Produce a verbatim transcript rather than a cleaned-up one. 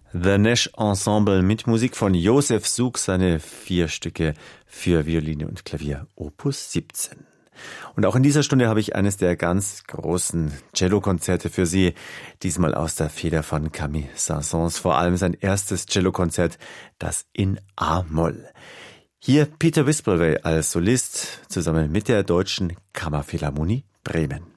The Nesch Ensemble mit Musik von Josef Suk, seine vier Stücke für Violine und Klavier, Opus siebzehn. Und auch in dieser Stunde habe ich eines der ganz großen Cellokonzerte für Sie, diesmal aus der Feder von Camille Saint-Saëns, vor allem sein erstes Cellokonzert, das in A-Moll. Hier Peter Wispelwey als Solist zusammen mit der Deutschen Kammerphilharmonie Bremen.